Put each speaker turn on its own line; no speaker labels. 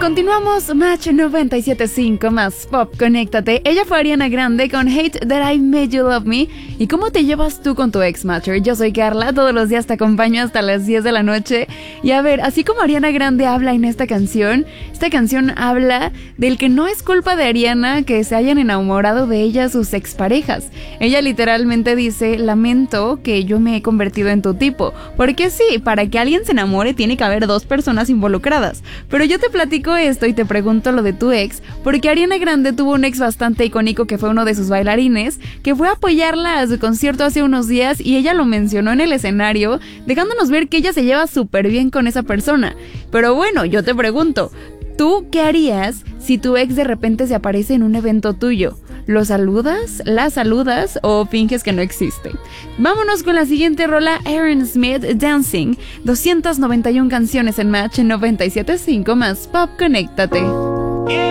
Continuamos, Match 97.5 más Pop, conéctate. Ella fue Ariana Grande con Hate That I Made You Love Me. ¿Y cómo te llevas tú con tu ex, Matcher? Yo soy Carla, todos los días te acompaño hasta las 10 de la noche. Y a ver, así como Ariana Grande habla en esta canción habla del que no es culpa de Ariana que se hayan enamorado de ella sus exparejas. Ella literalmente dice: lamento que yo me he convertido en tu tipo. Porque sí, para que alguien se enamore tiene que haber dos personas involucradas. Pero yo te platico esto y te pregunto lo de tu ex, porque Ariana Grande tuvo un ex bastante icónico que fue uno de sus bailarines, que fue a apoyarla a su concierto hace unos días y ella lo mencionó en el escenario, dejándonos ver que ella se lleva súper bien con esa persona. Pero bueno, yo te pregunto, ¿tú qué harías si tu ex de repente se aparece en un evento tuyo? ¿Lo saludas? ¿La saludas? ¿O finges que no existe? Vámonos con la siguiente rola, Aaron Smith, Dancing. 291 canciones en Match 97.5 más Pop, conéctate.